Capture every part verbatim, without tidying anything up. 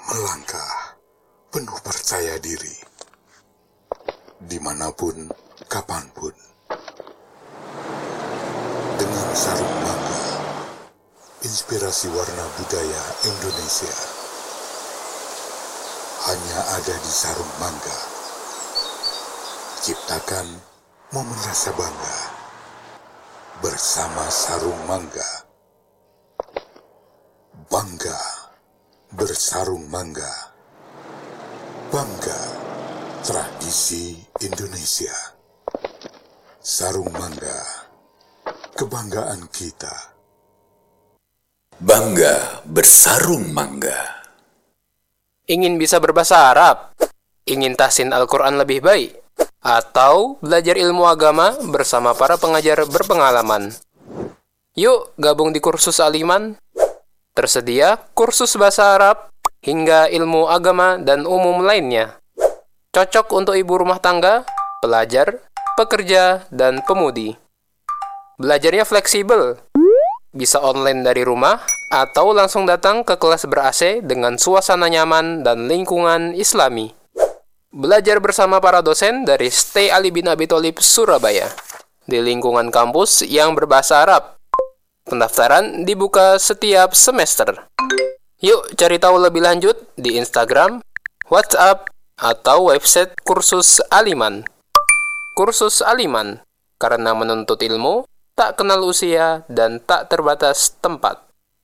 melangkah penuh percaya diri, dimanapun, kapanpun, dengan sarung mangga, inspirasi warna budaya Indonesia hanya ada di sarung mangga. Ciptakan momen rasa bangga bersama sarung mangga. Bangga bersarung mangga. Bangga tradisi Indonesia. Sarung mangga, kebanggaan kita. Bangga bersarung mangga. Ingin bisa berbahasa Arab? Ingin tahsin Al-Quran lebih baik? Atau belajar ilmu agama bersama para pengajar berpengalaman? Yuk gabung di kursus Al-Iman. Tersedia kursus bahasa Arab hingga ilmu agama dan umum lainnya. Cocok untuk ibu rumah tangga, pelajar, pekerja, dan pemudi. Belajarnya fleksibel. Bisa online dari rumah atau langsung datang ke kelas ber-A C dengan suasana nyaman dan lingkungan Islami. Belajar bersama para dosen dari Stay Ali bin Abi Thalib Surabaya di lingkungan kampus yang berbahasa Arab. Pendaftaran dibuka setiap semester. Yuk cari tahu lebih lanjut di Instagram, WhatsApp, atau website kursus Al-Iman. Kursus Al-Iman, karena menuntut ilmu tak kenal usia dan tak terbatas tempat.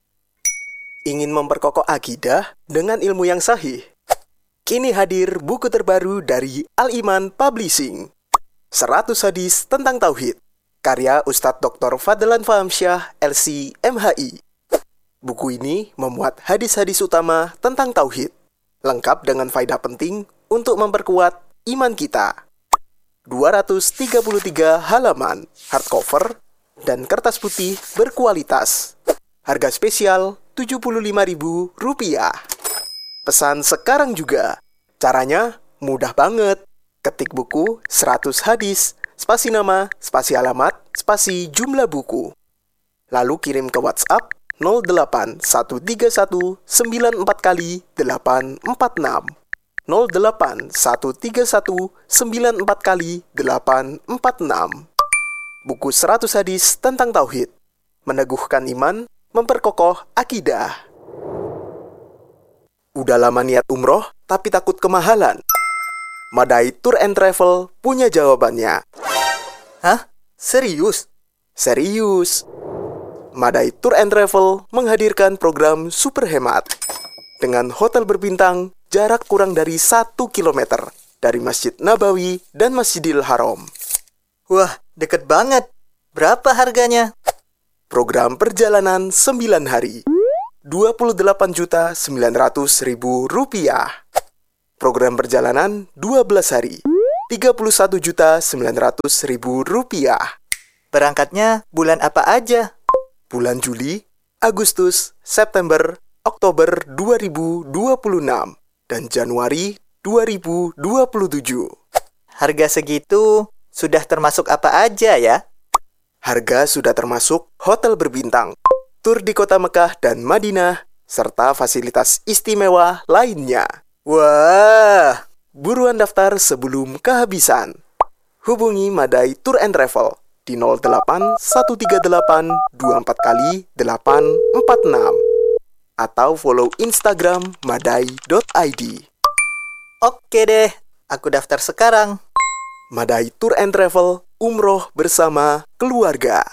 Ingin memperkokoh akidah dengan ilmu yang sahih? Kini hadir buku terbaru dari Al-Iman Publishing, seratus Hadis Tentang Tauhid, karya Ustadz Doktor Fadlan Fahamsyah, L C M H I. Buku ini memuat hadis-hadis utama tentang tauhid, lengkap dengan faedah penting untuk memperkuat iman kita. dua ratus tiga puluh tiga halaman, hardcover, dan kertas putih berkualitas. Harga spesial tujuh puluh lima ribu rupiah. Pesan sekarang juga. Caranya mudah banget. Ketik buku seratus hadis, spasi nama, spasi alamat, spasi jumlah buku. Lalu kirim ke WhatsApp nol delapan satu tiga satu sembilan empat kali delapan empat enam. nol delapan satu tiga satu sembilan empat kali delapan empat enam. Buku seratus hadis tentang tauhid, meneguhkan iman, memperkokoh akidah. Udah lama niat umroh, tapi takut kemahalan? Madai Tour and Travel punya jawabannya. Hah? Serius? Serius. Madai Tour and Travel menghadirkan program super hemat. Dengan hotel berbintang, jarak kurang dari satu kilometer dari Masjid Nabawi dan Masjidil Haram. Wah, deket banget. Berapa harganya? Program perjalanan sembilan hari, dua puluh delapan juta sembilan ratus ribu rupiah. Program perjalanan dua belas hari, tiga puluh satu juta sembilan ratus ribu rupiah. Berangkatnya bulan apa aja? Bulan Juli, Agustus, September, Oktober dua ribu dua puluh enam, dan Januari dua ribu dua puluh tujuh. Harga segitu sudah termasuk apa aja ya? Harga sudah termasuk hotel berbintang, tur di kota Mekah dan Madinah, serta fasilitas istimewa lainnya. Wah, buruan daftar sebelum kehabisan. Hubungi Madai Tour and Travel di nol delapan satu tiga delapan dua empat kali delapan empat enam atau follow Instagram madai dot i d. Oke deh, aku daftar sekarang. Madai Tour and Travel, umroh bersama keluarga.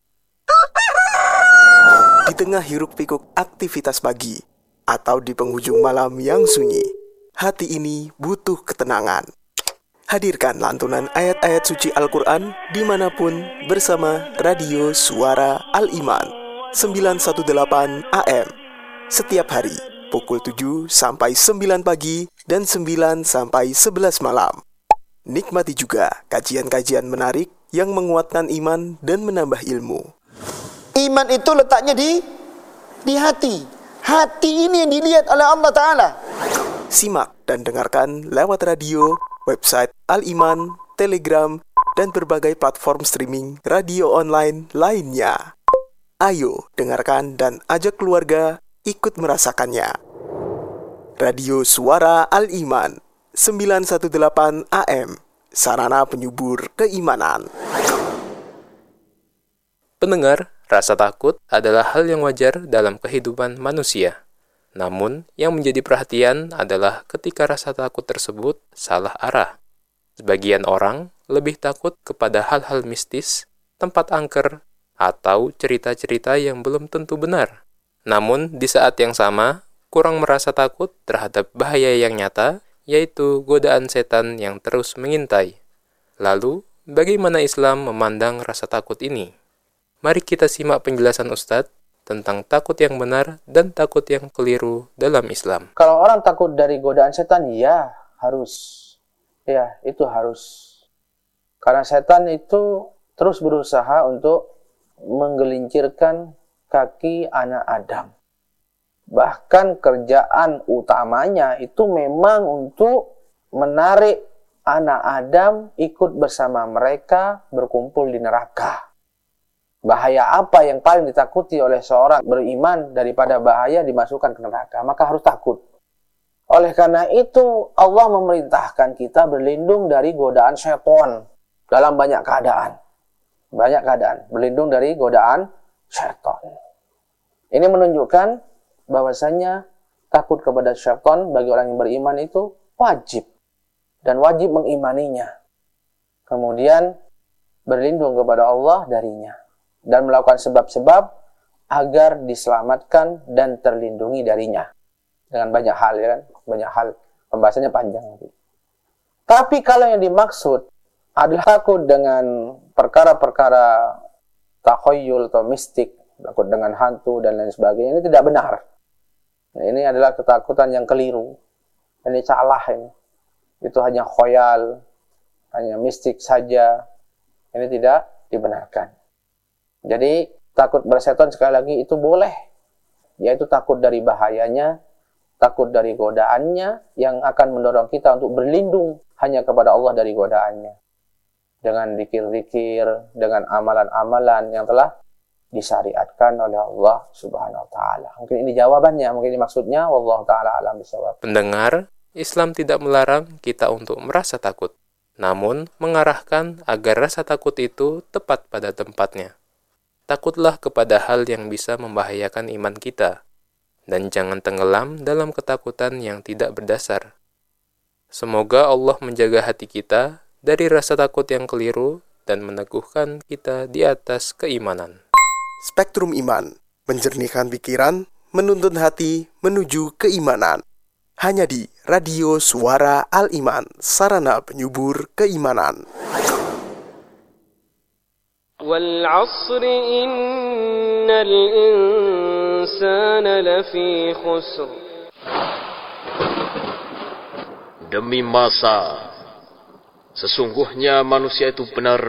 Di tengah hiruk-pikuk aktivitas pagi atau di penghujung malam yang sunyi, hati ini butuh ketenangan. Hadirkan lantunan ayat-ayat suci Al-Quran dimanapun bersama Radio Suara Al-Iman sembilan satu delapan A M setiap hari pukul tujuh sampai sembilan pagi dan sembilan sampai sebelas malam. Nikmati juga kajian-kajian menarik yang menguatkan iman dan menambah ilmu. Iman itu letaknya di di hati. Hati ini yang dilihat oleh Allah Ta'ala. Simak dan dengarkan lewat radio, website Al-Iman, Telegram, dan berbagai platform streaming radio online lainnya. Ayo dengarkan dan ajak keluarga ikut merasakannya. Radio Suara Al-Iman sembilan satu delapan A M, sarana penyubur keimanan. Pendengar, rasa takut adalah hal yang wajar dalam kehidupan manusia. Namun, yang menjadi perhatian adalah ketika rasa takut tersebut salah arah. Sebagian orang lebih takut kepada hal-hal mistis, tempat angker, atau cerita-cerita yang belum tentu benar. Namun, di saat yang sama, kurang merasa takut terhadap bahaya yang nyata, yaitu godaan setan yang terus mengintai. Lalu, bagaimana Islam memandang rasa takut ini? Mari kita simak penjelasan Ustadz tentang takut yang benar dan takut yang keliru dalam Islam. Kalau orang takut dari godaan setan, ya harus. Ya, itu harus. Karena setan itu terus berusaha untuk menggelincirkan kaki anak Adam. Bahkan kerjaan utamanya itu memang untuk menarik anak Adam ikut bersama mereka berkumpul di neraka. Bahaya apa yang paling ditakuti oleh seorang beriman daripada bahaya dimasukkan ke neraka? Maka harus takut. Oleh karena itu, Allah memerintahkan kita berlindung dari godaan syaitan dalam banyak keadaan. Banyak keadaan. Berlindung dari godaan syaitan. Ini menunjukkan bahwasanya takut kepada syaitan bagi orang yang beriman itu wajib. Dan wajib mengimaninya. Kemudian berlindung kepada Allah darinya. Dan melakukan sebab-sebab agar diselamatkan dan terlindungi darinya. Dengan banyak hal, ya kan? Banyak hal. Pembahasannya panjang. Tapi kalau yang dimaksud adalah takut dengan perkara-perkara takhoyul atau mistik, takut dengan hantu dan lain sebagainya, ini tidak benar. Nah, ini adalah ketakutan yang keliru. Ini salah ini. Itu hanya khoyal, hanya mistik saja. Ini tidak dibenarkan. Jadi, takut bersetan sekali lagi itu boleh. Yaitu takut dari bahayanya, takut dari godaannya, yang akan mendorong kita untuk berlindung hanya kepada Allah dari godaannya. Dengan zikir-zikir, dengan amalan-amalan yang telah disyariatkan oleh Allah Subhanahu wa taala. Mungkin ini jawabannya, mungkin ini maksudnya, wallahu taala alam bisawab. Pendengar, Islam tidak melarang kita untuk merasa takut, namun mengarahkan agar rasa takut itu tepat pada tempatnya. Takutlah kepada hal yang bisa membahayakan iman kita, dan jangan tenggelam dalam ketakutan yang tidak berdasar. Semoga Allah menjaga hati kita dari rasa takut yang keliru dan meneguhkan kita di atas keimanan. Spektrum Iman, menjernihkan pikiran, menuntun hati menuju keimanan. Hanya di Radio Suara Al-Iman, sarana penyubur keimanan. Wal 'asri innal insana lafi khusr. Demi masa, sesungguhnya manusia itu benar